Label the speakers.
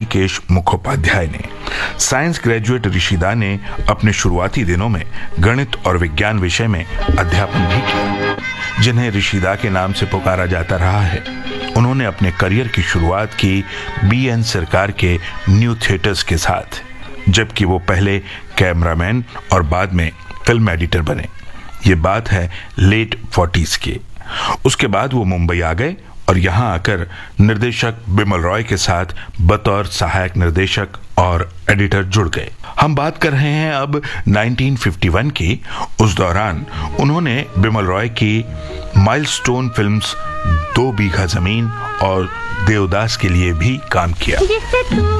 Speaker 1: ऋषिकेश मुखोपाध्याय ने। Science graduate ऋषिदा ने अपने शुरुआती दिनों में गणित और विज्ञान विषय में अध्यापन भी किया, जिन्हें ऋषिदा के नाम से पुकारा जाता रहा है। उन्होंने अपने करियर की शुरुआत की BN सरकार के न्यू थिएटर्स के साथ, जबकि वो पहले कैमरामैन और बाद में फिल्म एडिटर बने। ये बात है लेट 40s की। उसके बाद वो मुंबई आ गए और यहाँ आकर निर्देशक बिमल रॉय के साथ बतौर सहायक निर्देशक और एडिटर जुड़ गए। हम बात कर रहे हैं अब 1951 की। उस दौरान उन्होंने बिमल रॉय की माइलस्टोन फिल्म्स 2 बीघा जमीन और देवदास के लिए भी काम किया।